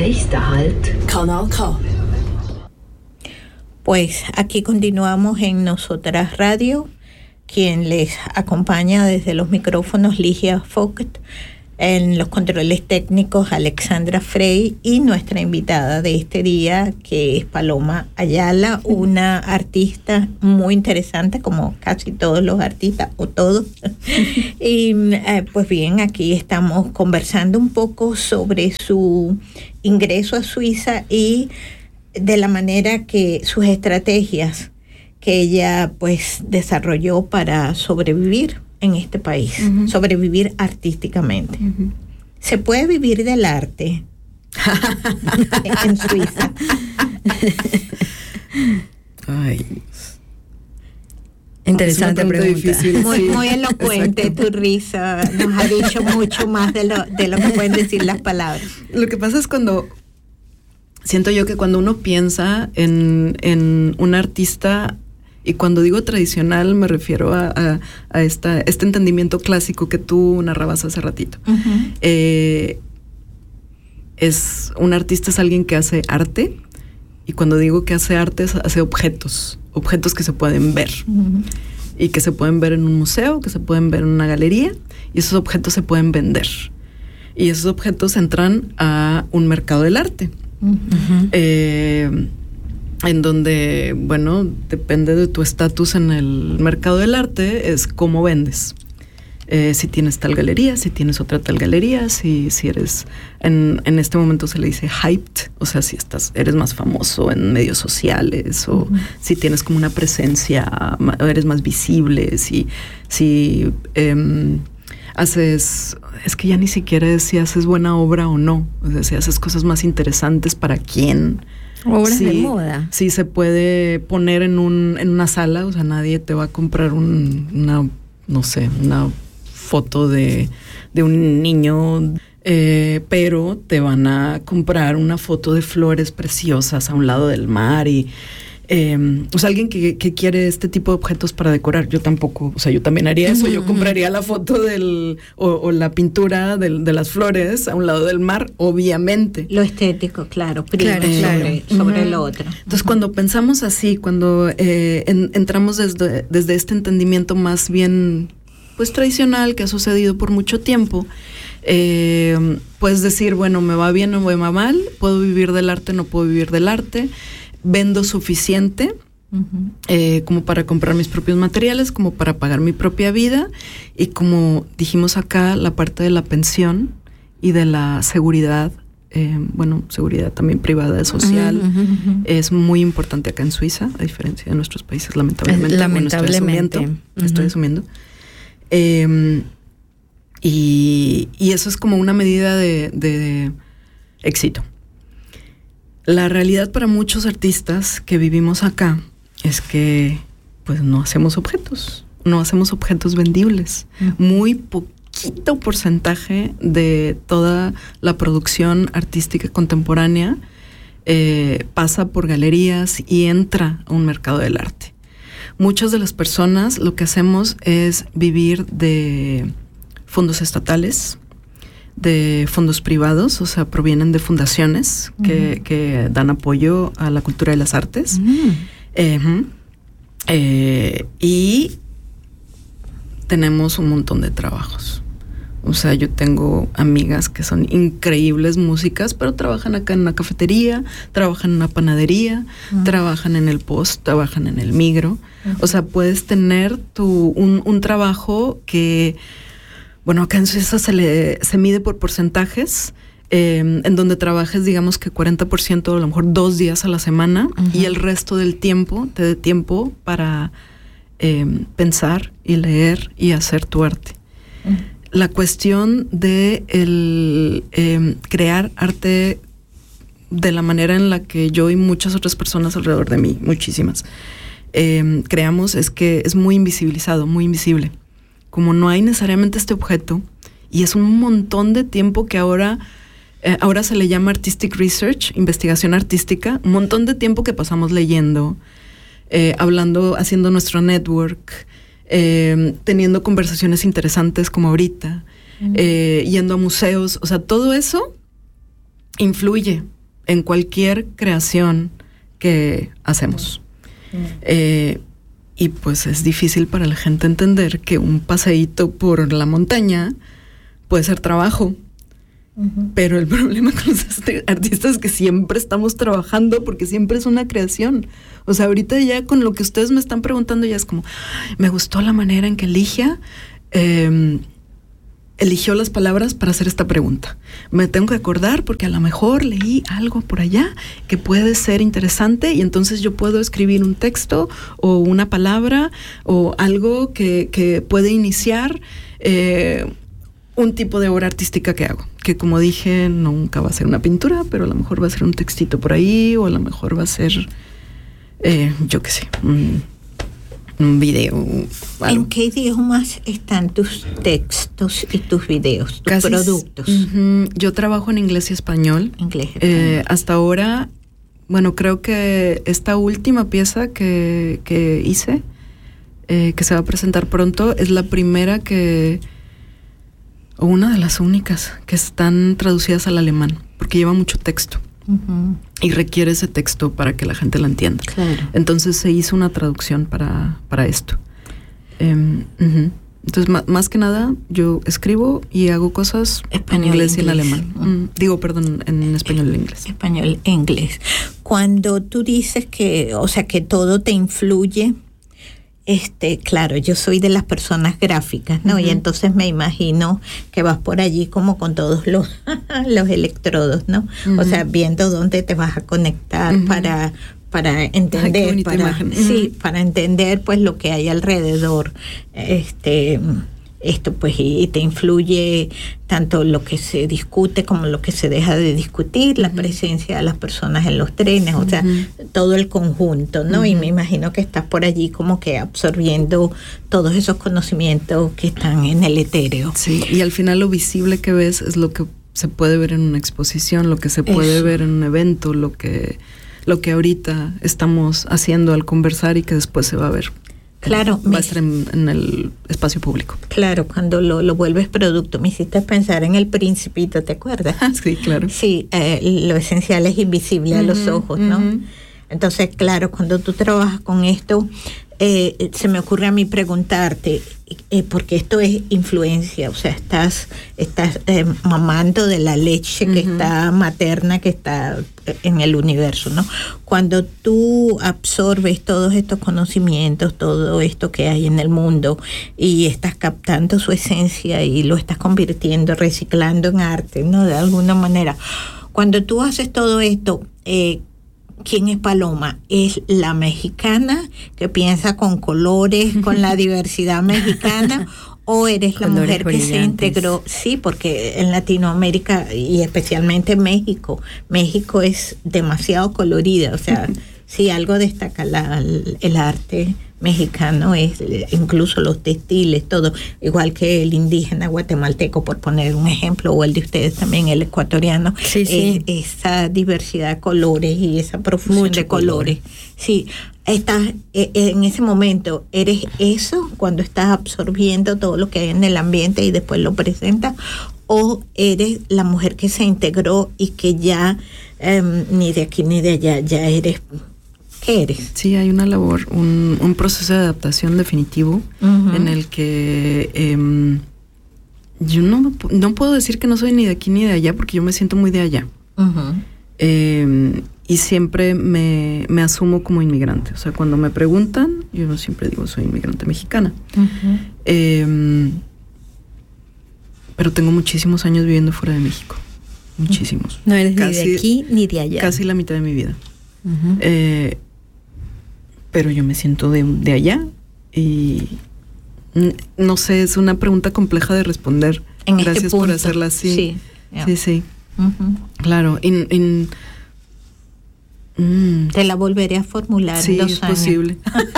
Nächster Halt, Kanal K. Pues aquí continuamos en Nosotras Radio. Quien les acompaña desde los micrófonos, Ligia Fogt, en los controles técnicos, Alexandra Frey, y nuestra invitada de este día, que es Paloma Ayala, una artista muy interesante, como casi todos los artistas, o todos. Y pues bien, aquí estamos conversando un poco sobre su ingreso a Suiza y de la manera que sus estrategias que ella pues desarrolló para sobrevivir en este país, sobrevivir artísticamente. ¿Se puede vivir del arte en Suiza? Ay, interesante pregunta. Difícil, muy, sí. muy elocuente. Tu risa nos ha dicho mucho más de lo que pueden decir las palabras. Lo que pasa es siento yo que cuando uno piensa en un artista, y cuando digo tradicional me refiero a este entendimiento clásico que tú narrabas hace ratito. Es un artista, es alguien que hace arte, y cuando digo que hace arte, hace objetos que se pueden ver, y que se pueden ver en un museo, que se pueden ver en una galería, y esos objetos se pueden vender, y esos objetos entran a un mercado del arte. En donde, bueno, depende de tu estatus en el mercado del arte, es cómo vendes. Si tienes tal galería, si tienes otra tal galería, si eres, en este momento se le dice hyped, o sea, si eres más famoso en medios sociales, o si tienes como una presencia, eres más visible, si haces, es que ya ni siquiera es si haces buena obra o no, o sea, si haces cosas más interesantes para quién. Obras de moda. Sí, se puede poner en una sala, o sea, nadie te va a comprar una foto de un niño, pero te van a comprar una foto de flores preciosas a un lado del mar y o sea, alguien que quiere este tipo de objetos para decorar. Yo tampoco, o sea, yo también haría eso. Yo compraría la foto o la pintura de las flores a un lado del mar, obviamente. Lo estético, claro, sobre lo otro. Entonces, cuando pensamos así, cuando entramos desde este entendimiento más bien pues tradicional que ha sucedido por mucho tiempo, puedes decir, bueno, me va bien o me va mal, puedo vivir del arte, no puedo vivir del arte. Vendo suficiente como para comprar mis propios materiales, como para pagar mi propia vida, y como dijimos acá, la parte de la pensión y de la seguridad, seguridad también privada, social, es muy importante acá en Suiza, a diferencia de nuestros países, lamentablemente. Estoy asumiendo. Y eso es como una medida de éxito. La realidad para muchos artistas que vivimos acá es que pues no hacemos objetos vendibles. Muy poquito porcentaje de toda la producción artística contemporánea pasa por galerías y entra a un mercado del arte. Muchas de las personas lo que hacemos es vivir de fondos estatales, de fondos privados, o sea, provienen de fundaciones que dan apoyo a la cultura de las artes. Y tenemos un montón de trabajos. O sea, yo tengo amigas que son increíbles músicas, pero trabajan acá en una cafetería, trabajan en una panadería, trabajan en el Post, trabajan en el Migro. O sea, puedes tener un trabajo que... Bueno, acá en Suiza se mide por porcentajes, en donde trabajes, digamos que 40%, a lo mejor 2 días a la semana, y el resto del tiempo te dé tiempo para pensar y leer y hacer tu arte. La cuestión de crear arte de la manera en la que yo y muchas otras personas alrededor de mí, muchísimas, creamos, es que es muy invisibilizado, muy invisible. Como no hay necesariamente este objeto, y es un montón de tiempo que ahora se le llama artistic research, investigación artística, un montón de tiempo que pasamos leyendo, hablando, haciendo nuestro network, teniendo conversaciones interesantes como ahorita, yendo a museos, o sea, todo eso influye en cualquier creación que hacemos. Y pues es difícil para la gente entender que un paseíto por la montaña puede ser trabajo. Pero el problema con los artistas es que siempre estamos trabajando porque siempre es una creación. O sea, ahorita ya con lo que ustedes me están preguntando ya es como, me gustó la manera en que Ligia eligió las palabras para hacer esta pregunta. Me tengo que acordar porque a lo mejor leí algo por allá que puede ser interesante y entonces yo puedo escribir un texto o una palabra o algo que puede iniciar un tipo de obra artística que hago, que como dije, nunca va a ser una pintura, pero a lo mejor va a ser un textito por ahí, o a lo mejor va a ser, yo qué sé, un video. Algo. ¿En qué idiomas están tus textos y tus videos, tus productos? Yo trabajo en inglés y español. Hasta ahora, bueno, creo que esta última pieza que hice, que se va a presentar pronto, es la primera o una de las únicas que están traducidas al alemán, porque lleva mucho texto y requiere ese texto para que la gente la entienda. Claro. Entonces se hizo una traducción para esto. Entonces, más que nada, yo escribo y hago cosas en inglés y en alemán. En español e inglés. Español e inglés. Cuando tú dices que todo te influye, claro, yo soy de las personas gráficas, ¿no? Y entonces me imagino que vas por allí como con todos los electrodos, ¿no? O sea, viendo dónde te vas a conectar para entender, para entender pues lo que hay alrededor. Esto pues y te influye tanto lo que se discute como lo que se deja de discutir, la presencia de las personas en los trenes, o sea, todo el conjunto, ¿no? Y me imagino que estás por allí como que absorbiendo todos esos conocimientos que están en el etéreo. Sí, y al final lo visible que ves es lo que se puede ver en una exposición, lo que se puede ver en un evento, lo que ahorita estamos haciendo al conversar y que después se va a ver. Claro. Va a estar en el espacio público. Claro, cuando lo vuelves producto. Me hiciste pensar en El Principito, ¿te acuerdas? Sí, claro. Sí, lo esencial es invisible a los ojos, ¿no? Entonces, claro, cuando tú trabajas con esto, se me ocurre a mí preguntarte, porque esto es influencia, o sea, estás mamando de la leche que está materna, que está en el universo, ¿no? Cuando tú absorbes todos estos conocimientos, todo esto que hay en el mundo, y estás captando su esencia y lo estás convirtiendo, reciclando en arte, ¿no? De alguna manera. Cuando tú haces todo esto, ¿quién es Paloma? ¿Es la mexicana que piensa con colores, con la diversidad mexicana? ¿O eres la mujer que se integró? Sí, porque en Latinoamérica y especialmente México es demasiado colorida. O sea, si algo destaca el arte mexicano es incluso los textiles, todo, igual que el indígena guatemalteco, por poner un ejemplo, o el de ustedes también, el ecuatoriano. Sí. Esa diversidad de colores y esa profusión de colores. Sí, estás en ese momento, ¿eres eso cuando estás absorbiendo todo lo que hay en el ambiente y después lo presentas? ¿O eres la mujer que se integró y que ya ni de aquí ni de allá, ya eres... ¿Qué eres? Sí, hay una labor, un proceso de adaptación definitivo en el que yo no puedo decir que no soy ni de aquí ni de allá porque yo me siento muy de allá. Y siempre me asumo como inmigrante. O sea, cuando me preguntan, yo siempre digo soy inmigrante mexicana. Pero tengo muchísimos años viviendo fuera de México. Muchísimos. No eres ni de aquí ni de allá. Casi la mitad de mi vida. Pero yo me siento de allá y no sé, es una pregunta compleja de responder. Gracias por hacerla así. Sí. Yeah. Sí. Claro. Te la volveré a formular en 2 años. Sí, es posible.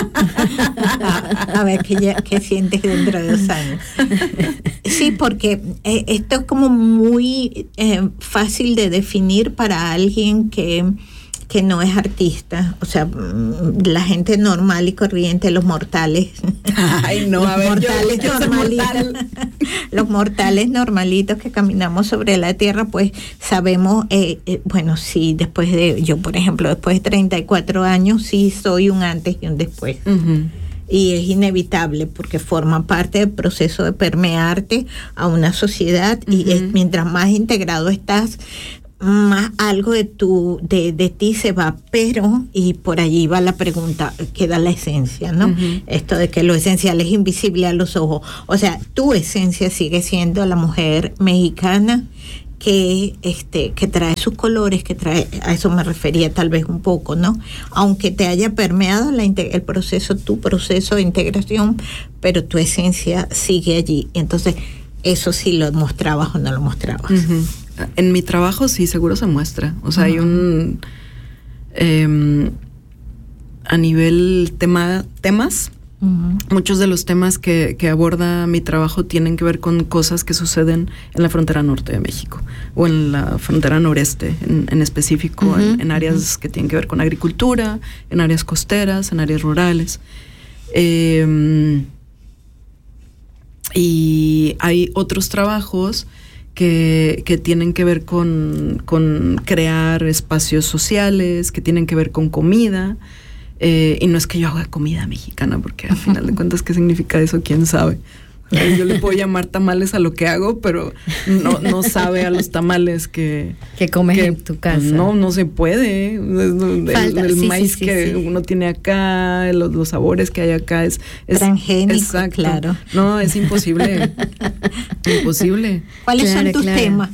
A ver qué sientes dentro de 2 años. Sí, porque esto es como muy fácil de definir para alguien que que no es artista, o sea, la gente normal y corriente, los mortales. Ay, no, los a ver, mortales yo normalitos, los mortales normalitos que caminamos sobre la tierra, pues sabemos, bueno, sí, después de, yo por ejemplo, después de 34 años, sí soy un antes y un después. Uh-huh. Y es inevitable porque forma parte del proceso de permearte a una sociedad. Uh-huh. Y mientras más integrado estás, más algo de ti se va, pero, y por allí va la pregunta, queda la esencia, ¿no? Uh-huh. Esto de que lo esencial es invisible a los ojos. O sea, tu esencia sigue siendo la mujer mexicana que trae sus colores, que trae, a eso me refería tal vez un poco, ¿no? Aunque te haya permeado el proceso, tu proceso de integración, pero tu esencia sigue allí. Entonces, eso sí lo mostrabas o no lo mostrabas. Uh-huh. En mi trabajo sí, seguro se muestra. O sea, uh-huh. Hay un... a nivel temas, uh-huh. Muchos de los temas que aborda mi trabajo tienen que ver con cosas que suceden en la frontera norte de México o en la frontera noreste en específico, uh-huh. en áreas uh-huh. que tienen que ver con agricultura, en áreas costeras, en áreas rurales. Y hay otros trabajos que tienen que ver con crear espacios sociales, que tienen que ver con comida. Y no es que yo haga comida mexicana, porque al final de cuentas, ¿qué significa eso? ¿Quién sabe? Yo le puedo llamar tamales a lo que hago, pero no sabe a los tamales que comes en tu casa. No se puede. El maíz que uno tiene acá, los sabores que hay acá es transgénico, exacto. Claro. No, es imposible. Imposible. ¿Cuáles son tus temas?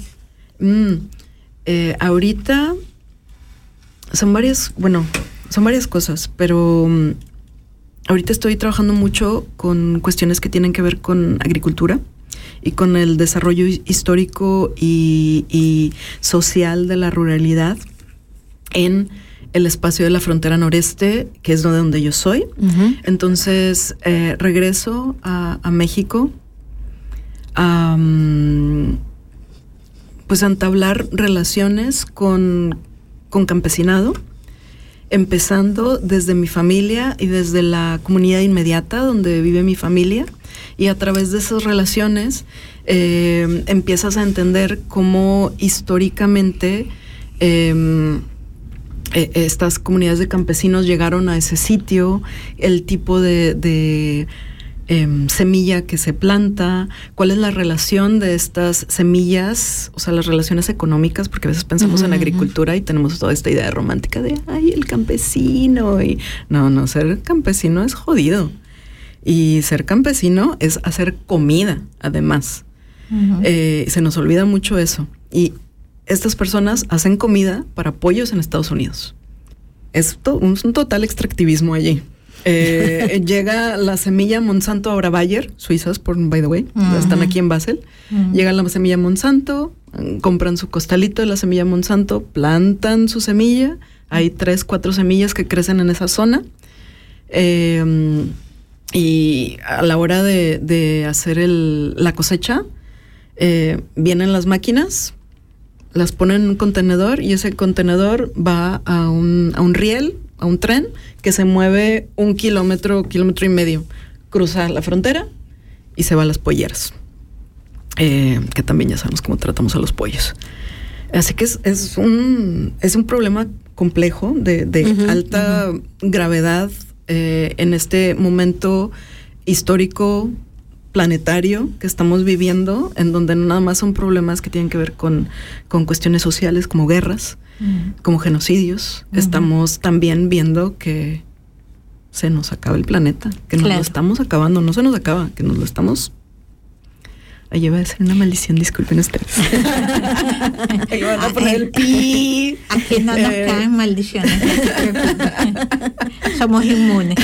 Ahorita son varias cosas, pero ahorita estoy trabajando mucho con cuestiones que tienen que ver con agricultura y con el desarrollo histórico y social de la ruralidad en el espacio de la frontera noreste, que es donde yo soy. Uh-huh. Entonces, regreso a México a entablar relaciones con campesinado, empezando desde mi familia y desde la comunidad inmediata donde vive mi familia, y a través de esas relaciones empiezas a entender cómo históricamente estas comunidades de campesinos llegaron a ese sitio, el tipo de semilla que se planta, cuál es la relación de estas semillas, o sea, las relaciones económicas, porque a veces pensamos uh-huh. en agricultura y tenemos toda esta idea romántica de, ay, el campesino, y no, ser campesino es jodido, y ser campesino es hacer comida, además. Uh-huh. Se nos olvida mucho eso, y estas personas hacen comida para pollos en Estados Unidos. Es un total extractivismo allí. Llega la semilla Monsanto a Bayer, suizas, by the way, uh-huh. Están aquí en Basel. Uh-huh. Llega la semilla Monsanto, compran su costalito de la semilla Monsanto, plantan su semilla, hay 3-4 semillas que crecen en esa zona, y a la hora de hacer la cosecha, vienen las máquinas, las ponen en un contenedor, y ese contenedor va a un riel, a un tren que se mueve 1 kilómetro y medio, cruza la frontera y se va a las polleras, que también ya sabemos cómo tratamos a los pollos. Así que es un problema complejo de uh-huh, alta uh-huh. gravedad en este momento histórico planetario que estamos viviendo, en donde no nada más son problemas que tienen que ver con cuestiones sociales como guerras, como genocidios. Uh-huh. Estamos también viendo que se nos acaba el planeta, que nos lo estamos acabando, no se nos acaba, que nos lo estamos... Ahí va a ser una maldición, disculpen ustedes. Ahí van a poner el pi. Aquí no nos caen maldiciones. Somos inmunes.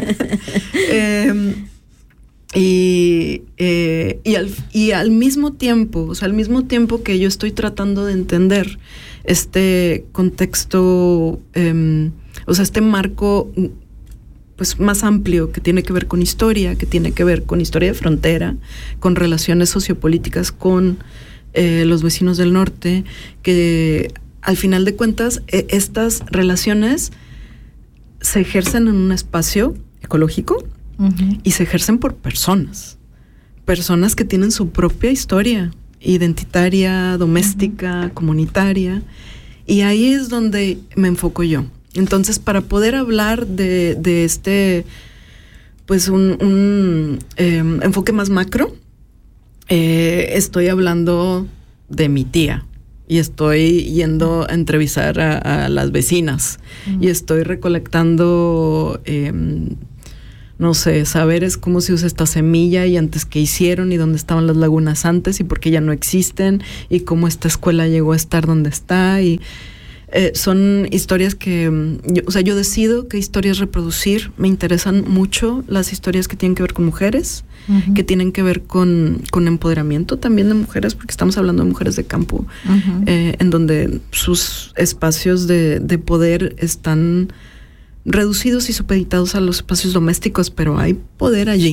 Y al mismo tiempo, o sea, al mismo tiempo que yo estoy tratando de entender este contexto, o sea, este marco pues más amplio que tiene que ver con historia, que tiene que ver con historia de frontera, con relaciones sociopolíticas con los vecinos del norte, que al final de cuentas, estas relaciones se ejercen en un espacio ecológico y se ejercen por personas que tienen su propia historia identitaria, doméstica, comunitaria, y ahí es donde me enfoco yo. Entonces, para poder hablar de este, pues un enfoque más macro, estoy hablando de mi tía y estoy yendo a entrevistar a las vecinas y estoy recolectando, no sé, saberes cómo se usa esta semilla y antes qué hicieron y dónde estaban las lagunas antes y por qué ya no existen y cómo esta escuela llegó a estar donde está y son historias que, yo decido qué historias reproducir. Me interesan mucho las historias que tienen que ver con mujeres, que tienen que ver con empoderamiento también de mujeres, porque estamos hablando de mujeres de campo, en donde sus espacios de poder están reducidos y supeditados a los espacios domésticos, pero hay poder allí.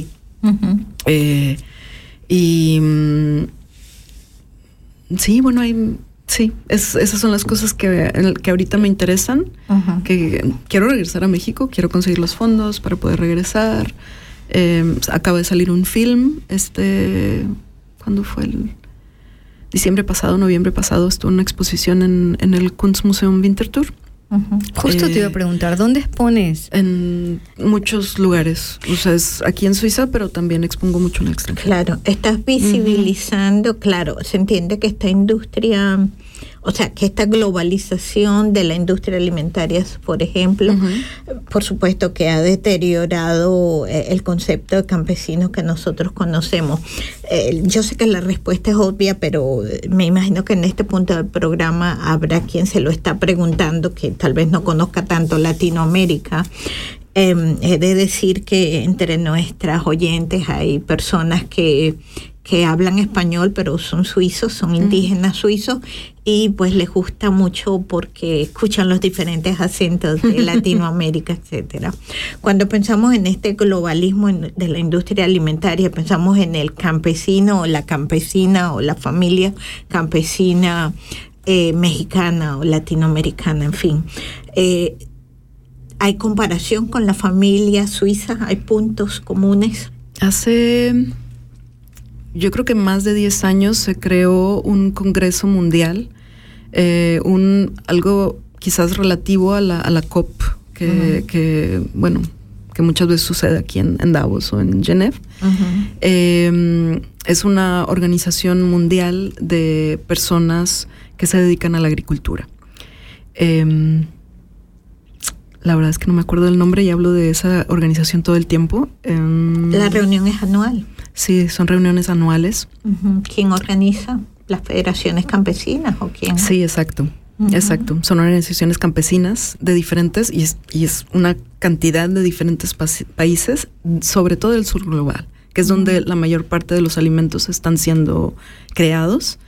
Sí, bueno, esas son las cosas que ahorita me interesan, que quiero regresar a México, quiero conseguir los fondos para poder regresar. Acaba de salir un film, ¿cuándo fue? El diciembre pasado, noviembre pasado, estuvo en una exposición en el Kunstmuseum Winterthur. Justo te iba a preguntar, ¿dónde expones? En muchos lugares, o sea, es aquí en Suiza, pero también expongo mucho en el extranjero. Claro, estás visibilizando, claro, se entiende que esta industria, o sea, que esta globalización de la industria alimentaria, por ejemplo, por supuesto que ha deteriorado el concepto de campesino que nosotros conocemos. Yo sé que la respuesta es obvia, pero me imagino que en este punto del programa habrá quien se lo está preguntando, que tal vez no conozca tanto Latinoamérica. He de decir que entre nuestras oyentes hay personas que hablan español, pero son suizos, son indígenas suizos, y pues les gusta mucho porque escuchan los diferentes acentos de Latinoamérica, etcétera. Cuando pensamos en este globalismo de la industria alimentaria, pensamos en el campesino o la campesina o la familia campesina mexicana o latinoamericana, en fin. ¿Hay comparación con la familia suiza? ¿Hay puntos comunes? Yo creo que más de 10 años se creó un congreso mundial, algo quizás relativo a la COP, que muchas veces sucede aquí en Davos o en Genève. Es una organización mundial de personas que se dedican a la agricultura. La verdad es que no me acuerdo del nombre y hablo de esa organización todo el tiempo. ¿La reunión es anual? Sí, son reuniones anuales. ¿Quién organiza? ¿Las federaciones campesinas o quién? Sí, exacto. Exacto. Son organizaciones campesinas de diferentes, y es una cantidad de diferentes países, sobre todo del sur global, que es donde la mayor parte de los alimentos están siendo creados.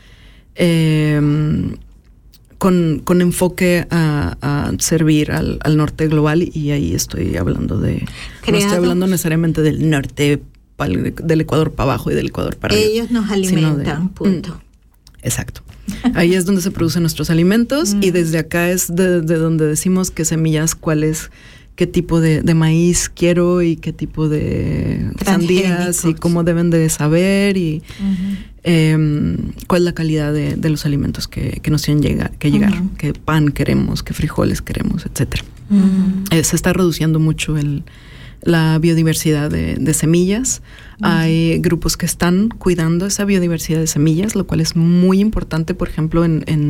Con enfoque a servir al norte global, y ahí estoy hablando no estoy hablando necesariamente del norte, del Ecuador para abajo y del Ecuador para arriba. Ellos nos alimentan, punto. Exacto. Ahí es donde se producen nuestros alimentos y desde acá es de donde decimos qué semillas, qué tipo de maíz quiero y qué tipo de sandías y cómo deben de saber y cuál es la calidad de los alimentos que nos tienen que llegar, qué pan queremos, qué frijoles queremos, etcétera. Se está reduciendo mucho la biodiversidad de semillas. Hay grupos que están cuidando esa biodiversidad de semillas, lo cual es muy importante. Por ejemplo,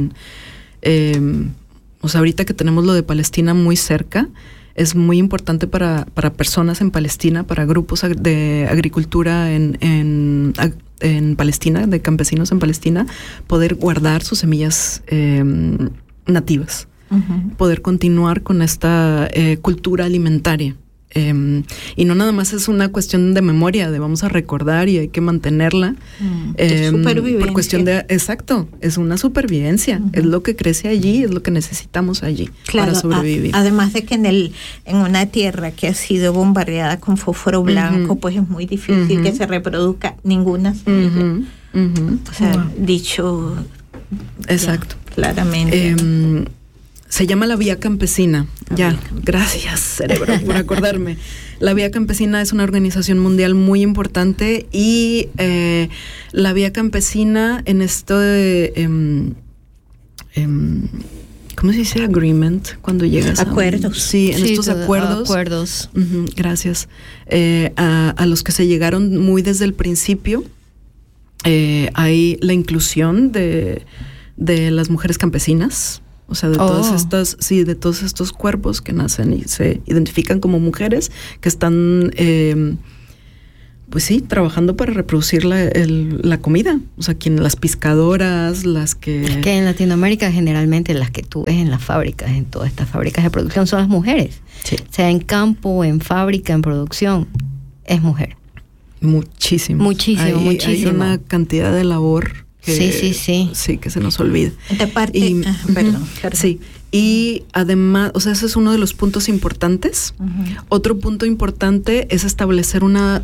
ahorita que tenemos lo de Palestina muy cerca, es muy importante para personas en Palestina, para grupos de agricultura en Palestina, de campesinos en Palestina, poder guardar sus semillas nativas, poder continuar con esta cultura alimentaria. Y no nada más es una cuestión de memoria, de vamos a recordar y hay que mantenerla. Supervivencia. Por cuestión exacto, es una supervivencia, es lo que crece allí, es lo que necesitamos allí para sobrevivir. Además de que en una tierra que ha sido bombardeada con fósforo blanco, pues es muy difícil que se reproduzca ninguna semilla. O sea, dicho... Exacto. claramente. Se llama la Vía Campesina. Gracias, cerebro, por acordarme. La Vía Campesina es una organización mundial muy importante y la Vía Campesina en esto de... ¿cómo se dice? Agreement, cuando llegas acuerdos. En estos acuerdos. Gracias. A los que se llegaron muy desde el principio, hay la inclusión de las mujeres campesinas. O sea, de todos estos cuerpos que nacen y se identifican como mujeres que están, trabajando para reproducir la comida. O sea, las pescadoras, las que... Es que en Latinoamérica generalmente las que tú ves en las fábricas, en todas estas fábricas de producción, son las mujeres. Sí. O sea, en campo, en fábrica, en producción, es mujer. Muchísimo. Hay una cantidad de labor Sí, que se nos olvida. De parte, perdón. Sí, y además, o sea, ese es uno de los puntos importantes. Otro punto importante es establecer una